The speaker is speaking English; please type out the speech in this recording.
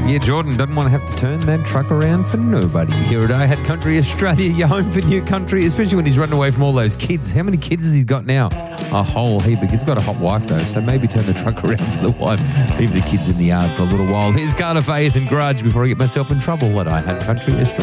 Yeah, Jordan doesn't want to have to turn that truck around for nobody. Here at I Had Country Australia, your home for new country, especially when he's running away from all those kids. How many kids has he got now? A whole heap. He's got a hot wife, though, so maybe turn the truck around for the wife. Leave the kids in the yard for a little while. Here's Carter Faith and Grudge before I get myself in trouble at I Had Country Australia.